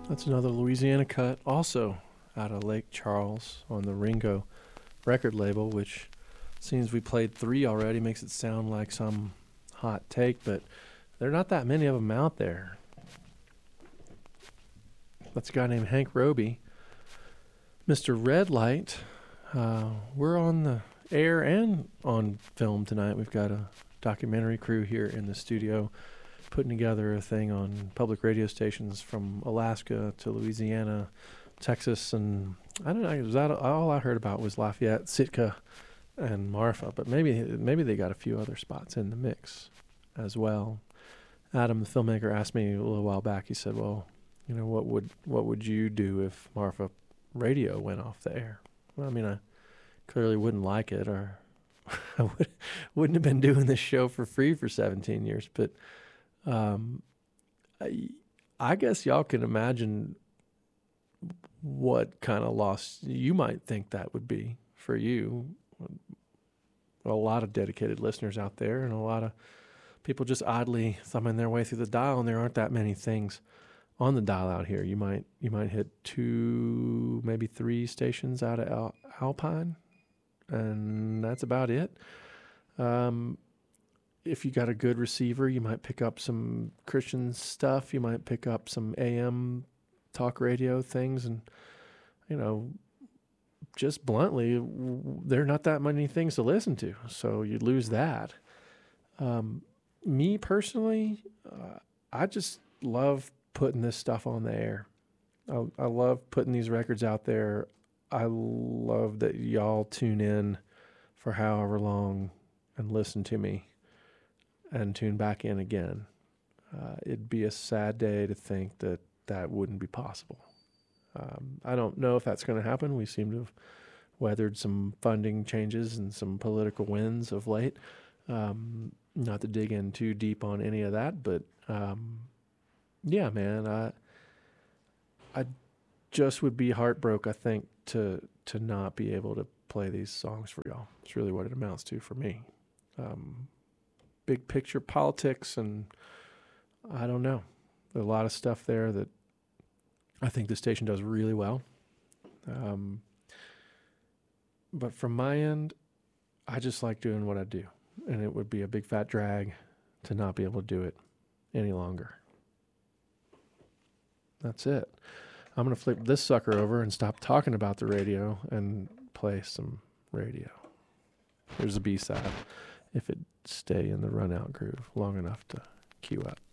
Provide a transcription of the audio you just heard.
That's another Louisiana cut, also out of Lake Charles on the Ringo record label, which seems we played 3 already, makes it sound like some hot take, but there are not that many of them out there. That's a guy named Hank Roby. Mr. Red Light, we're on the air and on film tonight. We've got a documentary crew here in the studio putting together a thing on public radio stations from Alaska to Louisiana, Texas, and I don't know. It was all I heard about was Lafayette, Sitka, and Marfa, but maybe they got a few other spots in the mix as well. Adam, the filmmaker, asked me a little while back. He said, "Well, you know, what would you do if Marfa radio went off the air?" Well, I mean, I clearly wouldn't like it, or I wouldn't have been doing this show for free for 17 years. But I guess y'all can imagine what kind of loss you might think that would be for you. A lot of dedicated listeners out there, and a lot of people just oddly thumbing their way through the dial, and there aren't that many things on the dial out here. You might hit 2, maybe 3 stations out of Alpine, and that's about it. If you got a good receiver, you might pick up some Christian stuff. You might pick up some AM talk radio things, and you know, just bluntly, there are not that many things to listen to, so you lose that. Me personally, I just love putting this stuff on the air. I love putting these records out there. I love that y'all tune in for however long and listen to me and tune back in again. It'd be a sad day to think that that wouldn't be possible. I don't know if that's going to happen. We seem to have weathered some funding changes and some political winds of late. Not to dig in too deep on any of that, but yeah, man, I just would be heartbroken, I think, to not be able to play these songs for y'all. It's really what it amounts to for me. Big picture politics, and I don't know. There's a lot of stuff there that I think the station does really well. But from my end, I just like doing what I do. And it would be a big fat drag to not be able to do it any longer. That's it. I'm going to flip this sucker over and stop talking about the radio and play some radio. Here's the B-side, if it stay in the run-out groove long enough to cue up.